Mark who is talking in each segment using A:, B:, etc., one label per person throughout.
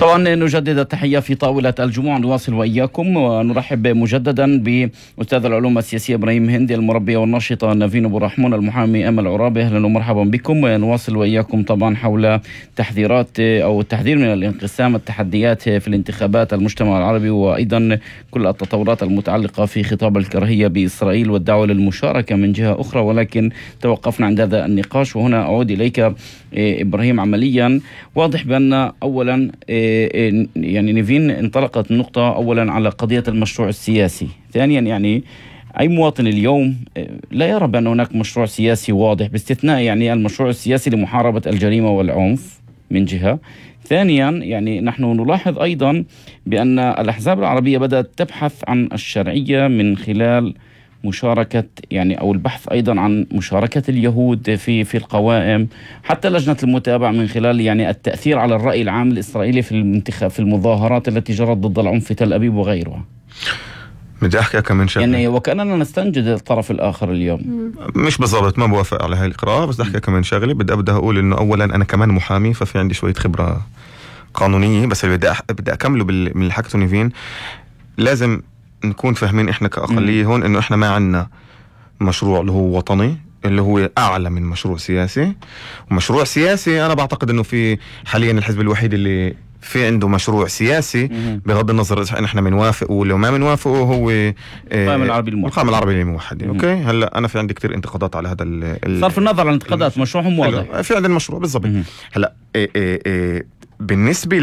A: طبعا نجدد التحية في طاولة الجمعة، نواصل وإياكم ونرحب مجددا بأستاذ العلوم السياسية إبراهيم هندي، المربية والناشطة نافين أبو رحمون، المحامي أمل عرابي. أهلا ومرحبا بكم. ونواصل وإياكم طبعا حول تحذيرات أو التحذير من الانقسام، التحديات في الانتخابات، المجتمع العربي، وأيضا كل التطورات المتعلقة في خطاب الكراهية بإسرائيل والدعوة للمشاركة من جهة أخرى. ولكن توقفنا عند هذا النقاش، وهنا أعود إليك إبراهيم. عمليا واضح بأن أولا يعني نيفين انطلقت النقطة أولا على قضية المشروع السياسي. ثانيا يعني أي مواطن اليوم لا يرى بأن هناك مشروع سياسي واضح، باستثناء يعني المشروع السياسي لمحاربة الجريمة والعنف من جهة. ثانيا يعني نحن نلاحظ أيضا بأن الأحزاب العربية بدأت تبحث عن الشرعية من خلال مشاركة يعني أو البحث أيضا عن مشاركة اليهود في القوائم، حتى لجنة المتابعة من خلال يعني التأثير على الرأي العام الإسرائيلي في المظاهرات التي جرت ضد العنف في تل أبيب وغيرها.
B: بدي أحكي كمان شغلة،
A: يعني وكأننا نستنجد الطرف الآخر اليوم.
B: مش بالضبط، ما بوافق على هاي القراءة، بس بدي أحكي كمان شغلة. بدي أبدأ أقول إنه أولا أنا كمان محامي، ففي عندي شوية خبرة قانونية. بس اللي بدي أكمله من اللي حكته نيفين، لازم نكون فاهمين إحنا كأقلية هون إنه إحنا ما عنا مشروع اللي هو وطني، اللي هو أعلى من مشروع سياسي. ومشروع سياسي أنا بعتقد إنه في حاليا الحزب الوحيد اللي في عنده مشروع سياسي، بغض النظر إذا إحنا بنوافقه ولا ما بنوافقه، هو
A: القائمة
B: العربي الموحدة. أوكي، هلا أنا في عندي كتير انتقادات على هذا
A: صرف النظر عن انتقادات، مشروعهم واضح،
B: في عندنا مشروع بالضبط. هلا بالنسبة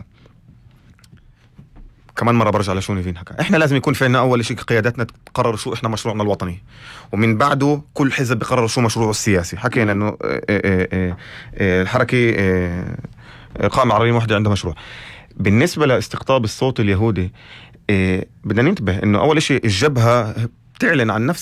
B: كمان مرة برجع لشو نيفين حكى، احنا لازم يكون فينا اول شيء قياداتنا تقرر شو احنا مشروعنا الوطني، ومن بعده كل حزب بقرر شو مشروعه السياسي. حكينا انه الحركة قائمة عربية واحدة عندها مشروع. بالنسبة لاستقطاب الصوت اليهودي، بدنا ننتبه انه اول شيء الجبهة تعلن عن نفس